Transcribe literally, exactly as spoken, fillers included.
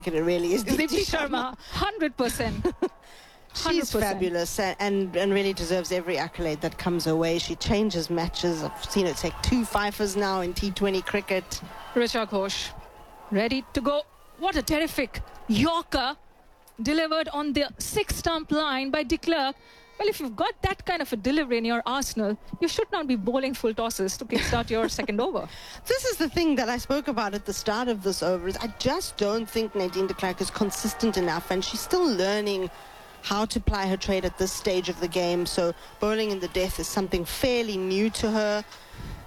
It really is Deepti Deepti Sharma, one hundred percent. She's fabulous and, and really deserves every accolade that comes her way. She changes matches. I've seen her take two fifers now in T twenty cricket. Richa Ghosh, ready to go. What a terrific Yorker delivered on the six-stump line by De Klerk. Well, if you've got that kind of a delivery in your arsenal, you should not be bowling full tosses to kickstart your second over. This is the thing that I spoke about at the start of this over. Is I just don't think Nadine de Klerk is consistent enough, and she's still learning how to ply her trade at this stage of the game. So bowling in the death is something fairly new to her.